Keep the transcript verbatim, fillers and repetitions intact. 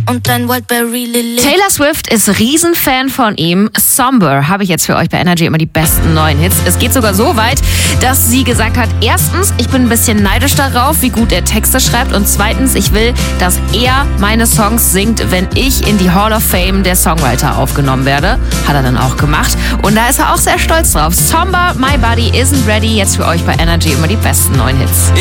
und ein Wildberry Lily. Taylor Swift ist Riesenfan von ihm. Somber habe ich jetzt für euch bei Energy immer die besten neuen Hits. Es geht sogar so weit, dass sie gesagt hat, erstens, ich bin ein bisschen neidisch darauf, wie gut er Texte schreibt, und zweitens, ich will, dass er meine Songs singt, wenn ich in die Hall of Fame der Songwriter aufgenommen werde. Hat er dann auch gemacht und da ist er auch sehr stolz drauf. Somber, My Body Isn't Ready, jetzt für euch bei Energy immer die besten neuen Hits.